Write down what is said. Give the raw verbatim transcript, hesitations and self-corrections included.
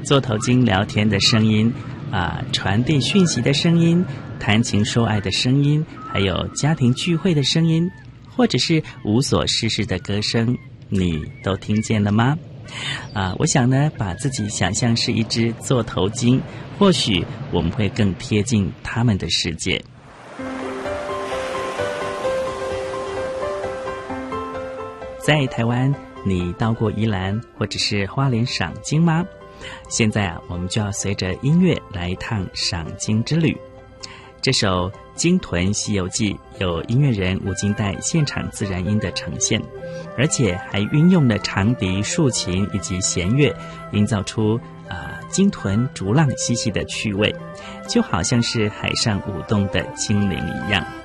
座头鲸聊天的声音啊、呃，传递讯息的声音，谈情说爱的声音，还有家庭聚会的声音，或者是无所事事的歌声，你都听见了吗？啊，我想呢，把自己想象是一只座头鲸，或许我们会更贴近他们的世界。在台湾，你到过宜兰或者是花莲赏鲸吗？现在啊，我们就要随着音乐来一趟赏鲸之旅。这首《鲸豚西游记》有音乐人吴金岱现场自然音的呈现，而且还运用了长笛、竖琴以及弦乐，营造出啊、呃、鲸豚逐浪嬉戏的趣味，就好像是海上舞动的精灵一样。